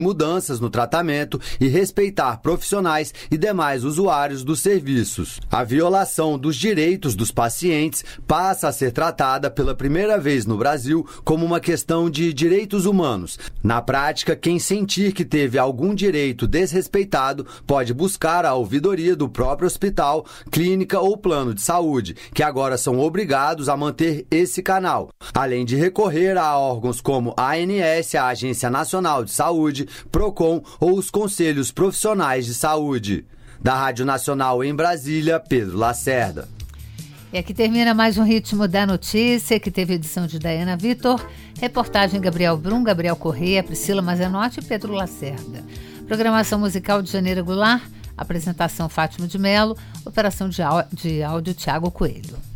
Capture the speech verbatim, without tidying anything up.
mudanças no tratamento e respeitar profissionais e demais usuários dos serviços. A violação dos direitos dos pacientes passa a ser tratada pela primeira vez no Brasil como uma questão de direitos humanos. Na prática, quem sentir que teve algum direito desrespeitado pode buscar a ouvidoria do próprio hospital, clínica ou plano de saúde, que agora são obrigados a manter esse canal, além de recorrer a órgãos como a ANS, a Agência Nacional de Saúde, Procon ou os Conselhos Profissionais de Saúde. Da Rádio Nacional em Brasília, Pedro Lacerda. E aqui termina mais um Ritmo da Notícia, que teve edição de Daiana Vitor, reportagem Gabriel Brum, Gabriel Corrêa, Priscila Mazenotti e Pedro Lacerda. Programação musical de Janeiro Goulart, apresentação Fátima de Mello, operação de áudio Thiago Coelho.